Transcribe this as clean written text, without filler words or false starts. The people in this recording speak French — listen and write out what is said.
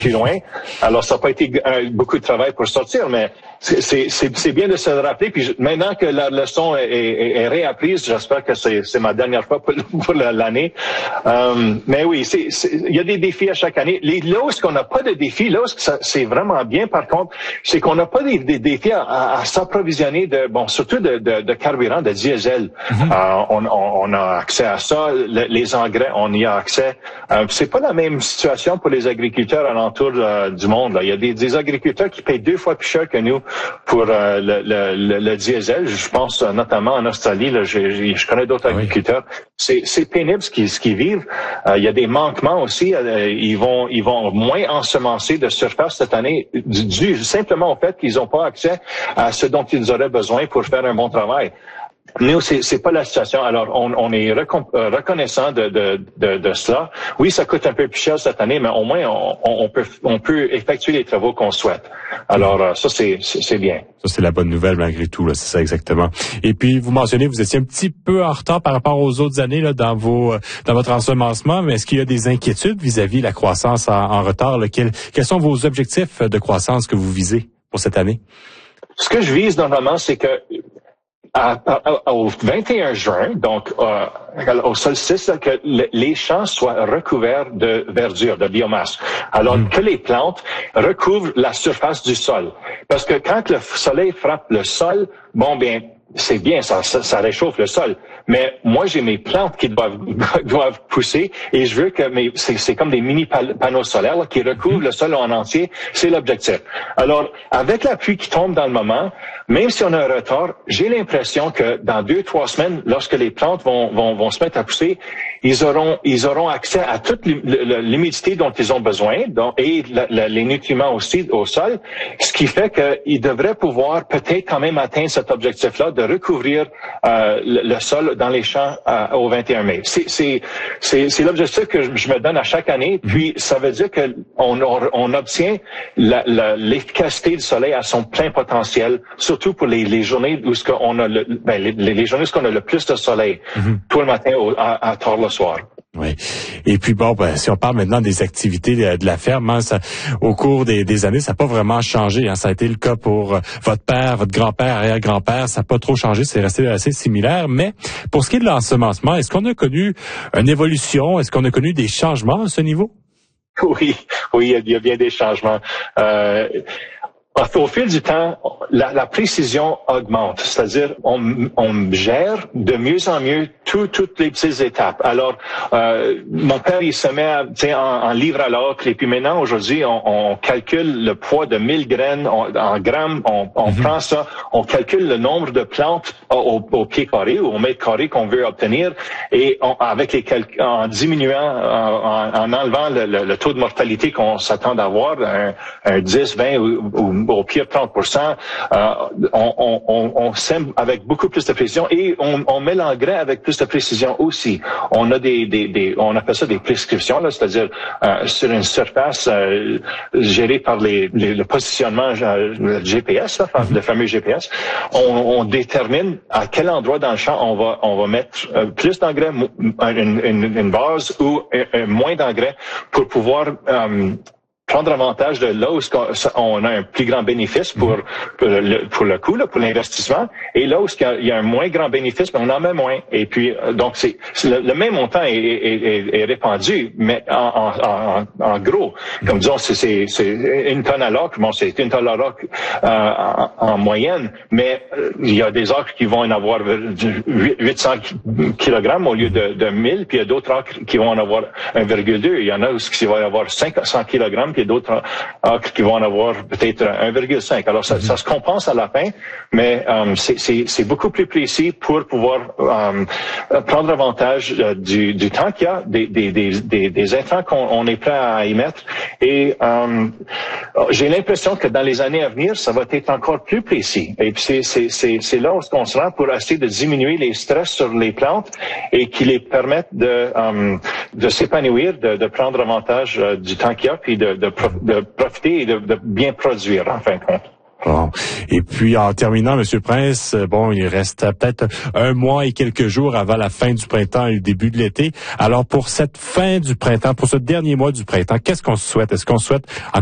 plus loin. Alors, ça n'a pas été beaucoup de travail pour sortir, mais c'est bien de se le rappeler. Puis maintenant que la leçon est réapprise, j'espère que c'est ma dernière fois pour l'année. Mais oui, il y a des défis à chaque année. Là où on n'a pas de défis, là où c'est vraiment bien, par contre, c'est qu'on n'a pas des défis à s'approvisionner surtout de carburant, de diesel. On a accès à ça. Les engrais, on y a accès. C'est pas la même situation pour les agriculteurs alentour du monde. Là. Il y a des agriculteurs qui payent 2 fois plus cher que nous pour le diesel. Je pense notamment en Australie. Là, je connais d'autres agriculteurs. C'est pénible ce qu'ils vivent. Il y a des manquements aussi. Ils vont moins ensemencer de surface cette année dû simplement au fait qu'ils n'ont pas accès à ce dont ils auraient besoin pour faire un bon travail. Nous, c'est pas la situation. Alors, on est reconnaissant de cela. Oui, ça coûte un peu plus cher cette année, mais au moins, on peut effectuer les travaux qu'on souhaite. Alors, ça, c'est bien. Ça, c'est la bonne nouvelle, malgré tout, là. C'est ça, exactement. Et puis, vous mentionnez, vous étiez un petit peu en retard par rapport aux autres années, là, dans votre ensemencement, mais est-ce qu'il y a des inquiétudes vis-à-vis de la croissance en retard, là? Quels sont vos objectifs de croissance que vous visez pour cette année? Ce que je vise, normalement, c'est que, au 21 juin, donc au solstice, que les champs soient recouverts de verdure, de biomasse. Alors que les plantes recouvrent la surface du sol. Parce que quand le soleil frappe le sol, c'est bien, ça réchauffe le sol. Mais moi, j'ai mes plantes qui doivent pousser et je veux que c'est comme des mini panneaux solaires là, qui recouvrent le sol en entier. C'est l'objectif. Alors, avec la pluie qui tombe dans le moment, même si on a un retard, j'ai l'impression que dans 2-3 semaines, lorsque les plantes vont se mettre à pousser, ils auront accès à toute l'humidité dont ils ont besoin, et les nutriments aussi au sol, ce qui fait qu'ils devraient pouvoir peut-être quand même atteindre cet objectif-là de recouvrir le sol dans les champs au 21 mai. C'est l'objectif que je me donne à chaque année, puis ça veut dire que on obtient l'efficacité du soleil à son plein potentiel, surtout pour les journées où on a les journées où on a le plus de soleil, tout le matin à tard le soir. Oui. Et puis si on parle maintenant des activités de la ferme, hein, au cours des années, ça n'a pas vraiment changé. Hein. Ça a été le cas pour votre père, votre grand-père, arrière-grand-père. Ça n'a pas trop changé. C'est resté assez similaire. Mais pour ce qui est de l'ensemencement, est-ce qu'on a connu une évolution? Est-ce qu'on a connu des changements à ce niveau? Oui, il y a bien des changements. Au fil du temps, la précision augmente, c'est-à-dire on gère de mieux en mieux toutes les petites étapes. Alors, mon père, il se met en livre à l'acre, et puis maintenant, aujourd'hui, on calcule le poids de 1000 graines en grammes, on prend ça, on calcule le nombre de plantes au pied carré ou au mètre carré qu'on veut obtenir, et en diminuant, en enlevant le taux de mortalité qu'on s'attend d'avoir, un 10, 20 ou au pire 30%, on sème avec beaucoup plus de précision et on met l'engrais avec plus de précision aussi. On a on appelle ça des prescriptions, là, c'est-à-dire sur une surface gérée par le positionnement GPS, là, le fameux GPS. On détermine à quel endroit dans le champ on va mettre plus d'engrais, une base ou moins d'engrais pour pouvoir prendre avantage de là où on a un plus grand bénéfice pour le coût, là, pour l'investissement, et là où il y a un moins grand bénéfice, on en met moins. Et puis, donc, c'est le même montant est répandu, mais en gros, comme disons, c'est une tonne à l'acre. Bon, c'est une tonne à l'acre en moyenne, mais il y a des acres qui vont en avoir 800 kg au lieu de 1000, puis il y a d'autres acres qui vont en avoir 1,2. Il y en a qui vont avoir 500 kg, puis d'autres acres qui vont en avoir peut-être 1,5. Alors, ça se compense à la fin, mais c'est beaucoup plus précis pour pouvoir prendre avantage du temps qu'il y a, des intrants qu'on est prêt à y mettre. Et j'ai l'impression que dans les années à venir, ça va être encore plus précis. Et puis, c'est là où on se rend pour essayer de diminuer les stress sur les plantes et qui les permettent de s'épanouir, de prendre avantage du temps qu'il y a, puis de profiter et de bien produire, en fin de compte. Bon. Et puis, en terminant, Monsieur Prince, bon, il reste peut-être un mois et quelques jours avant la fin du printemps et le début de l'été. Alors, pour cette fin du printemps, pour ce dernier mois du printemps, qu'est-ce qu'on souhaite? Est-ce qu'on souhaite